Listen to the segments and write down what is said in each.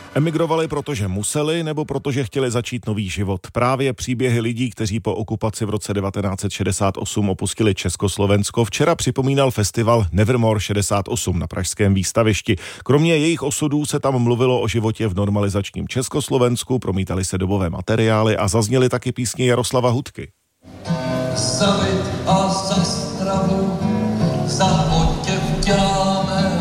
Emigrovali, protože museli, nebo protože chtěli začít nový život. Právě příběhy lidí, kteří po okupaci v roce 1968 opustili Československo, včera připomínal festival Nevermore 68 na pražském výstavišti. Kromě jejich osudů se tam mluvilo o životě v normalizačním Československu, promítaly se dobové materiály a zazněly taky písně Jaroslava Hudky. Za lid a za stravu, za oděv děláme.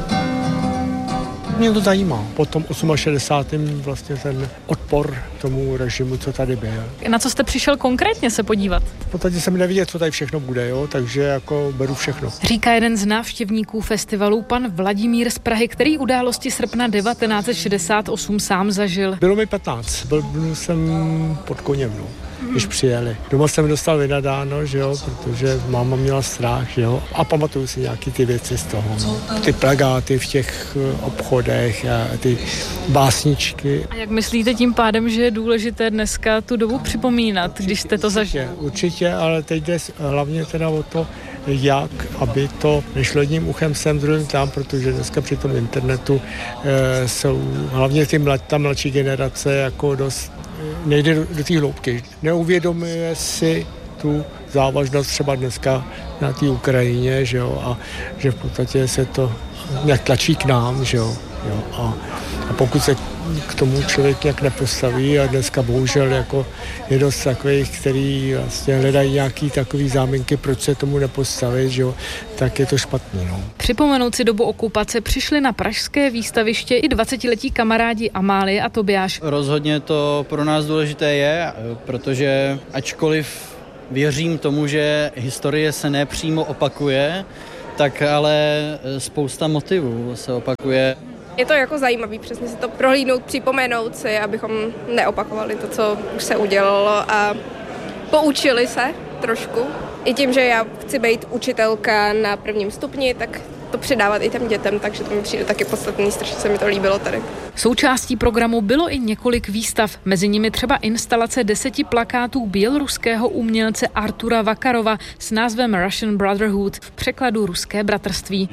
Mě to zajímá. Po tom 68. vlastně ten odpor tomu režimu, co tady byl. Na co jste přišel konkrétně se podívat? V podstatě jsem nevěděl, co tady všechno bude, jo? Takže jako beru všechno. Říká jeden z návštěvníků festivalu, pan Vladimír z Prahy, který události srpna 1968 sám zažil. Bylo mi 15, byl jsem pod koněm, no, když přijeli. Doma jsem dostal vynadáno, že jo, protože máma měla strach, že jo, a pamatuju si nějaký ty věci z toho. Ty plakáty v těch obchodech a ty básničky. A jak myslíte tím pádem, že je důležité dneska tu dobu připomínat, když jste to zažili? Určitě, ale teď jde hlavně teda o to, jak, aby to nešlo jedním uchem sem, druhým tam, protože dneska při tom internetu jsou hlavně ta mladší generace jako dost nejde do té hloubky. Neuvědomuje si tu závažnost třeba dneska na té Ukrajině, že jo, a že v podstatě se to nějak tlačí k nám, že jo, a pokud se k tomu člověk nějak nepostaví a dneska bohužel jako je dost takových, který vlastně hledají nějaký takový záminky, proč se tomu nepostavit, že jo, tak je to špatný, no. Připomenout si dobu okupace přišli na pražské výstaviště i 20letí kamarádi Amálie a Tobiáš. Rozhodně to pro nás důležité je, protože ačkoliv věřím tomu, že historie se nepřímo opakuje, tak ale spousta motivů se opakuje. Je to jako zajímavý přesně si to prohlídnout, připomenout si, abychom neopakovali to, co už se udělalo a poučili se trošku. I tím, že já chci být učitelka na prvním stupni, tak to předávat i těm dětem, takže to mi přijde taky podstatný, strašně se mi to líbilo tady. Součástí programu bylo i několik výstav, mezi nimi třeba instalace 10 plakátů běloruského umělce Artura Vakarova s názvem Russian Brotherhood, v překladu Ruské bratrství.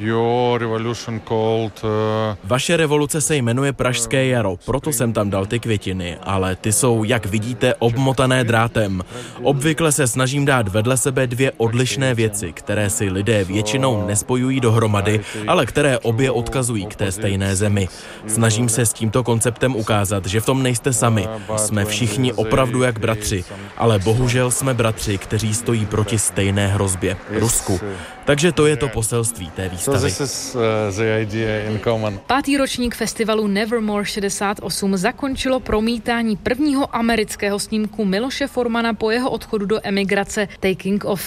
Vaše revoluce se jmenuje Pražské jaro, proto jsem tam dal ty květiny, ale ty jsou, jak vidíte, obmotané drátem. Obvykle se snažím dát vedle sebe dvě odlišné věci, které si lidé většinou nespojují dohromady, ale které obě odkazují k té stejné zemi. Snažím se s tímto konceptem ukázat, že v tom nejste sami. Jsme všichni opravdu jak bratři, ale bohužel jsme bratři, kteří stojí proti stejné hrozbě, Rusku. Takže to je to poselství té výstavy. 5. ročník festivalu Nevermore 68 zakončilo promítání prvního amerického snímku Miloše Formana po jeho odchodu do emigrace Taking Off.